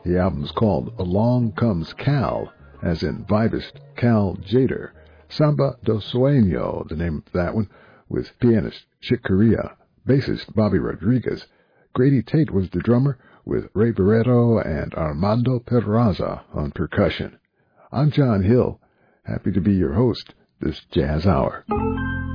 The album's called Along Comes Cal, as in vibist Cal Tjader. Samba do Sueño, the name of that one, with pianist Chick Corea, bassist Bobby Rodriguez. Grady Tate was the drummer, with Ray Barreto and Armando Pedraza on percussion. I'm John Hill, happy to be your host this Jazz Hour.